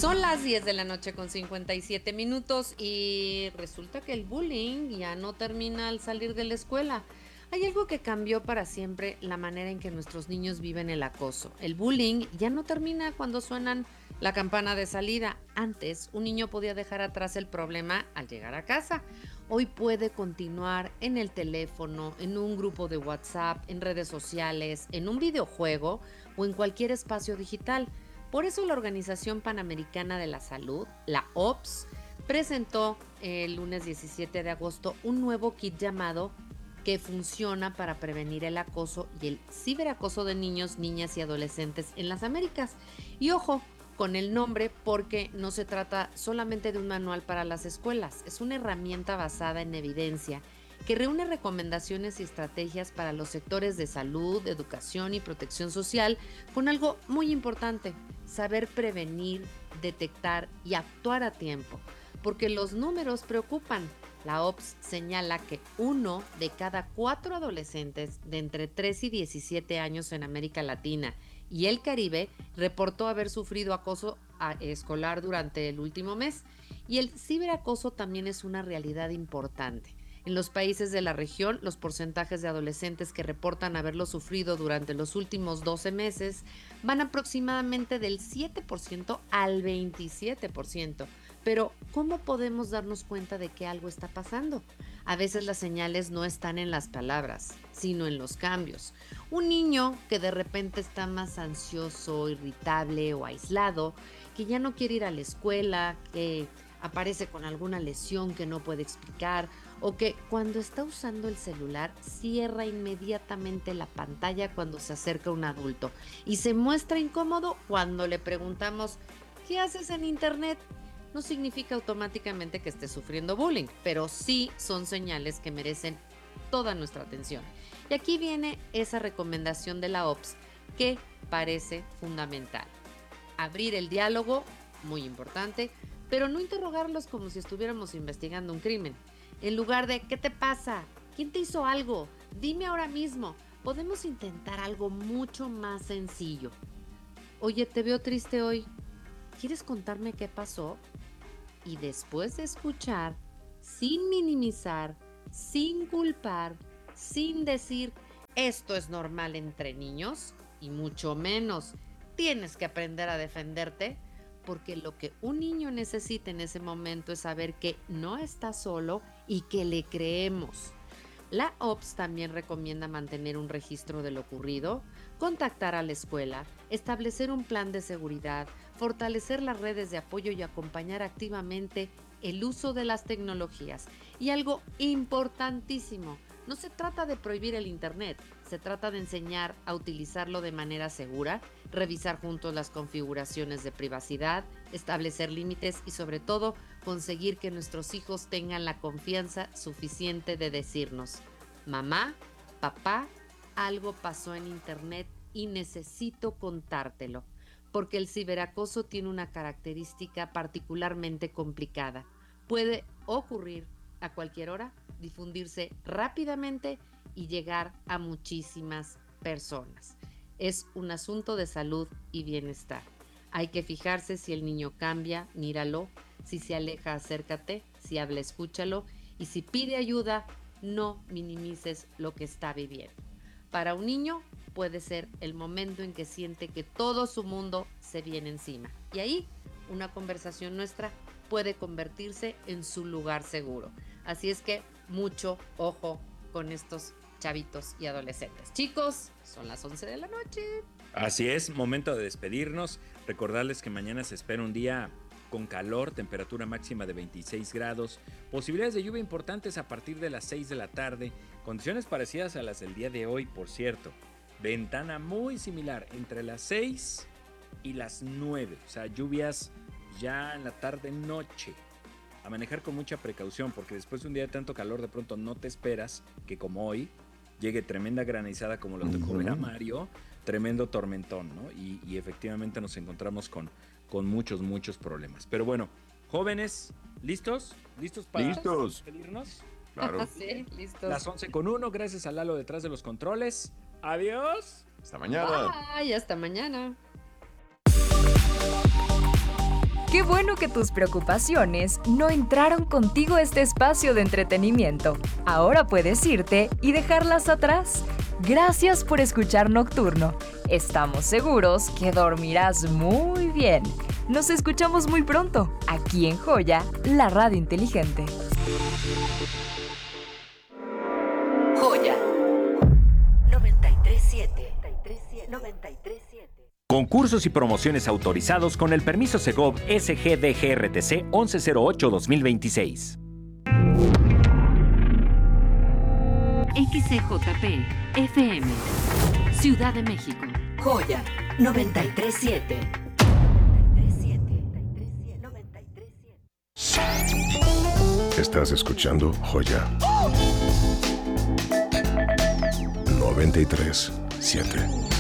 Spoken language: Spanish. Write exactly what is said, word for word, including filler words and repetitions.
Son las diez de la noche con cincuenta y siete minutos y resulta que el bullying ya no termina al salir de la escuela. Hay algo que cambió para siempre la manera en que nuestros niños viven el acoso. El bullying ya no termina cuando suenan la campana de salida. Antes, un niño podía dejar atrás el problema al llegar a casa. Hoy puede continuar en el teléfono, en un grupo de WhatsApp, en redes sociales, en un videojuego o en cualquier espacio digital. Por eso la Organización Panamericana de la Salud, la O P S, presentó el lunes diecisiete de agosto un nuevo kit llamado que funciona para prevenir el acoso y el ciberacoso de niños, niñas y adolescentes en las Américas. Y ojo con el nombre porque no se trata solamente de un manual para las escuelas, es una herramienta basada en evidencia que reúne recomendaciones y estrategias para los sectores de salud, educación y protección social con algo muy importante: saber prevenir, detectar y actuar a tiempo, porque los números preocupan. La O P S señala que uno de cada cuatro adolescentes de entre tres y diecisiete años en América Latina y el Caribe reportó haber sufrido acoso escolar durante el último mes. Y el ciberacoso también es una realidad importante. En los países de la región, los porcentajes de adolescentes que reportan haberlo sufrido durante los últimos doce meses van aproximadamente del siete por ciento al veintisiete por ciento. Pero, ¿cómo podemos darnos cuenta de que algo está pasando? A veces las señales no están en las palabras, sino en los cambios. Un niño que de repente está más ansioso, irritable o aislado, que ya no quiere ir a la escuela, que aparece con alguna lesión que no puede explicar, o que cuando está usando el celular cierra inmediatamente la pantalla cuando se acerca un adulto y se muestra incómodo cuando le preguntamos ¿qué haces en internet? No significa automáticamente que esté sufriendo bullying, pero sí son señales que merecen toda nuestra atención. Y aquí viene esa recomendación de la O P S que parece fundamental. Abrir el diálogo, muy importante, pero no interrogarlos como si estuviéramos investigando un crimen. En lugar de ¿qué te pasa? ¿Quién te hizo algo? Dime ahora mismo. Podemos intentar algo mucho más sencillo. Oye, te veo triste hoy. ¿Quieres contarme qué pasó? Y después de escuchar, sin minimizar, sin culpar, sin decir esto es normal entre niños, y mucho menos tienes que aprender a defenderte, porque lo que un niño necesita en ese momento es saber que no está solo y que le creemos. La O P S también recomienda mantener un registro de lo ocurrido, contactar a la escuela, establecer un plan de seguridad, fortalecer las redes de apoyo y acompañar activamente el uso de las tecnologías. Y algo importantísimo, no se trata de prohibir el internet, se trata de enseñar a utilizarlo de manera segura, revisar juntos las configuraciones de privacidad, establecer límites y sobre todo conseguir que nuestros hijos tengan la confianza suficiente de decirnos: mamá, papá, algo pasó en internet y necesito contártelo, porque el ciberacoso tiene una característica particularmente complicada. Puede ocurrir a cualquier hora, difundirse rápidamente y llegar a muchísimas personas. Es un asunto de salud y bienestar. Hay que fijarse si el niño cambia, míralo, si se aleja, acércate, si habla, escúchalo, y si pide ayuda, no minimices lo que está viviendo. Para un niño puede ser el momento en que siente que todo su mundo se viene encima. Y ahí una conversación nuestra puede convertirse en su lugar seguro. Así es que mucho ojo con estos chavitos y adolescentes. Chicos, son las once de la noche. Así es, momento de despedirnos. Recordarles que mañana se espera un día con calor, temperatura máxima de veintiséis grados, posibilidades de lluvia importantes a partir de las seis de la tarde, condiciones parecidas a las del día de hoy, por cierto. Ventana muy similar entre las seis y las nueve, o sea, lluvias ya en la tarde-noche. A manejar con mucha precaución, porque después de un día de tanto calor de pronto no te esperas que como hoy llegue tremenda granizada como lo tocó ver a Mario, tremendo tormentón, ¿no? Y, y efectivamente nos encontramos con, con muchos, muchos problemas. Pero bueno, jóvenes, ¿listos? ¿Listos para ¿Listos? despedirnos? Claro. Sí, listos. Las once con uno, gracias a Lalo detrás de los controles. Adiós. Hasta mañana. Bye, hasta mañana. Qué bueno que tus preocupaciones no entraron contigo a este espacio de entretenimiento. Ahora puedes irte y dejarlas atrás. Gracias por escuchar Nocturno. Estamos seguros que dormirás muy bien. Nos escuchamos muy pronto, aquí en Joya, la radio inteligente. Joya noventa y tres siete. noventa y tres siete. Concursos y promociones autorizados con el permiso Segov S G D G R T C once cero ocho guión dos mil veintiséis. X C J P F M Ciudad de México. Joya noventa y tres siete. Estás escuchando Joya noventa y tres siete.